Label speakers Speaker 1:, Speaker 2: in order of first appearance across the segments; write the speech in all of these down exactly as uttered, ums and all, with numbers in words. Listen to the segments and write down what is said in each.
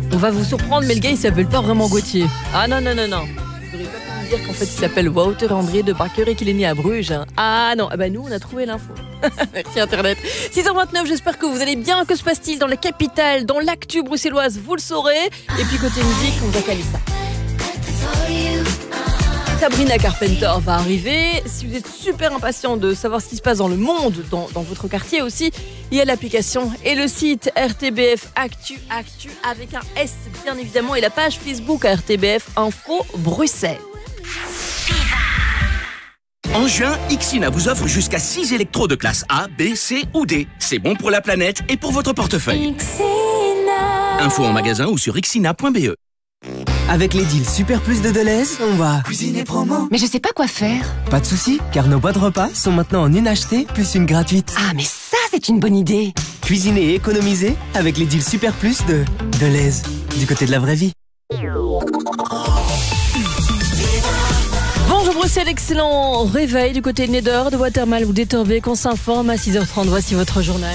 Speaker 1: On va vous surprendre, mais le gars il s'appelle pas vraiment Gauthier. Ah non, non, non, non. Vous n'aurez pas pu me dire qu'en fait il s'appelle Wouter André de Bakker et qu'il est né à Bruges. Hein. Ah non, ah bah nous on a trouvé l'info. Merci Internet. six heures vingt-neuf, j'espère que vous allez bien. Que se passe-t-il dans la capitale, dans l'actu bruxelloise, vous le saurez. Et puis côté musique, on va caler ça. Sabrina Carpenter va arriver. Si vous êtes super impatient de savoir ce qui se passe dans le monde, dans, dans votre quartier aussi, il y a l'application et le site R T B F Actu, Actu avec un S bien évidemment, et la page Facebook R T B F Info Bruxelles.
Speaker 2: En juin, Ixina vous offre jusqu'à six électros de classe A, B, C ou D. C'est bon pour la planète et pour votre portefeuille. Ixina. Info en magasin ou sur ixina point b e.
Speaker 3: Avec les deals Super Plus de Deleuze, on va cuisiner promo.
Speaker 4: Mais je sais pas quoi faire.
Speaker 3: Pas de soucis, car nos boîtes repas sont maintenant en une achetée plus une gratuite.
Speaker 4: Ah, mais ça, c'est une bonne idée.
Speaker 3: Cuisiner et économiser avec les deals Super Plus de Deleuze. Du côté de la vraie vie.
Speaker 1: Bonjour Bruxelles, excellent réveil du côté de Neder, de Watermal ou d'Etterbeek. On s'informe à six heures trente. Voici votre journal.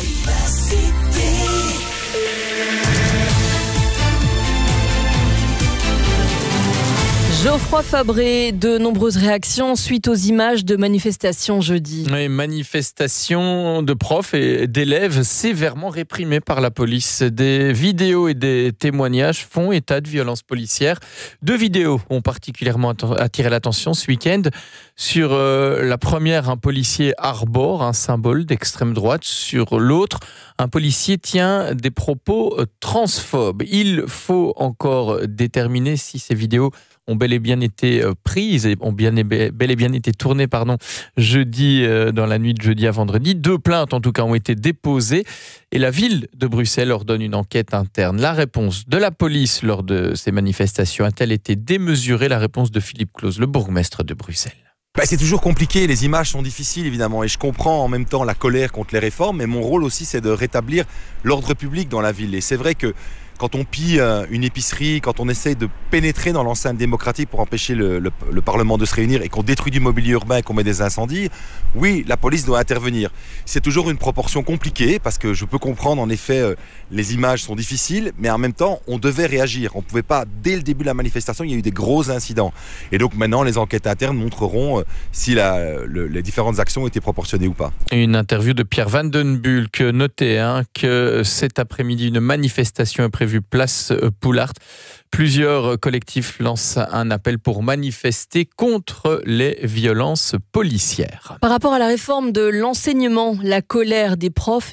Speaker 1: Geoffroy Fabré, de nombreuses réactions suite aux images de manifestations jeudi.
Speaker 5: Oui, manifestations de profs et d'élèves sévèrement réprimées par la police. Des vidéos et des témoignages font état de violences policières. Deux vidéos ont particulièrement attiré l'attention ce week-end. Sur euh, la première, un policier arbore un symbole d'extrême droite. Sur l'autre, un policier tient des propos transphobes. Il faut encore déterminer si ces vidéos ont bel et bien été prises et ont bien et bel et bien été tournées pardon, jeudi, euh, dans la nuit de jeudi à vendredi. Deux plaintes en tout cas ont été déposées et la ville de Bruxelles ordonne une enquête interne. La réponse de la police lors de ces manifestations a-t-elle été démesurée? La réponse de Philippe Claus, le bourgmestre de Bruxelles.
Speaker 6: Bah, c'est toujours compliqué, les images sont difficiles évidemment et je comprends en même temps la colère contre les réformes, mais mon rôle aussi c'est de rétablir l'ordre public dans la ville. Et c'est vrai que quand on pille une épicerie, quand on essaye de pénétrer dans l'enceinte démocratique pour empêcher le, le, le Parlement de se réunir et qu'on détruit du mobilier urbain et qu'on met des incendies, oui, la police doit intervenir. C'est toujours une proportion compliquée parce que je peux comprendre en effet les images sont difficiles, mais en même temps on devait réagir. On ne pouvait pas, dès le début de la manifestation, il y a eu des gros incidents. Et donc maintenant les enquêtes internes montreront si la, le, les différentes actions étaient proportionnées ou pas.
Speaker 5: Une interview de Pierre Van Den Bulck. Notez hein, que cet après-midi une manifestation est prévue place Poulart. Plusieurs collectifs lancent un appel pour manifester contre les violences policières.
Speaker 1: Par rapport à la réforme de l'enseignement, la colère des profs